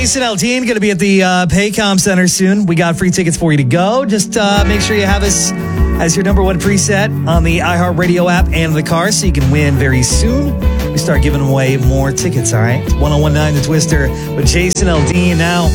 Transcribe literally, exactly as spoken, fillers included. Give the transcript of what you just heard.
Jason Aldean going to be at the uh, Paycom Center soon. We got free tickets for you to go. Just uh, make sure you have us as your number one preset on the iHeartRadio app and the car so you can win very soon. We start giving away more tickets, all right? ten nineteen The Twister with Jason Aldean now.